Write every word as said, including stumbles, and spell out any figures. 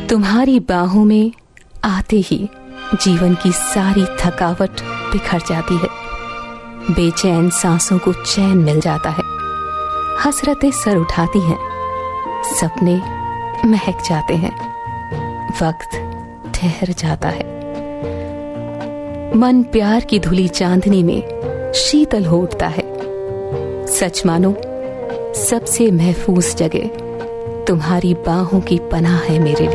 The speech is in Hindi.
तुम्हारी बाहों में आते ही जीवन की सारी थकावट बिखर जाती है। बेचैन सांसों को चैन मिल जाता है। हसरतें सर उठाती हैं, सपने महक जाते हैं, वक्त ठहर जाता है। मन प्यार की धुली चांदनी में शीतल हो उठता है। सच मानो सबसे महफूज जगह तुम्हारी बाहों की पनाह है मेरे लिए।